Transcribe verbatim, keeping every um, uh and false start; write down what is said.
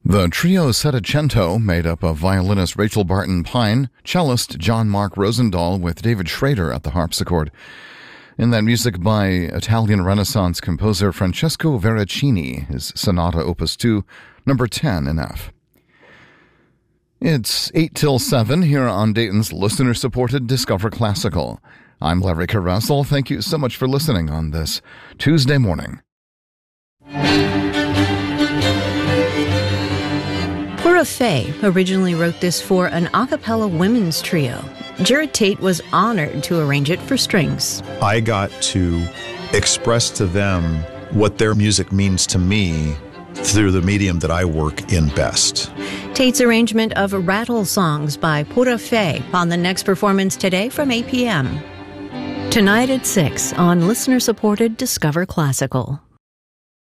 The trio Settecento, made up of violinist Rachel Barton Pine, cellist John Mark Rosendahl with David Schrader at the harpsichord. In that music by Italian Renaissance composer Francesco Veracini, his Sonata Opus two, number ten in F. It's eight till seven here on Dayton's listener-supported Discover Classical. I'm Larry Caressel. Thank you so much for listening on this Tuesday morning. Pura Fé originally wrote this for an a cappella women's trio. Jared Tate was honored to arrange it for strings. I got to express to them what their music means to me through the medium that I work in best. Tate's arrangement of Rattle Songs by Pura Fé on the next performance today from eight p.m. Tonight at six on listener-supported Discover Classical.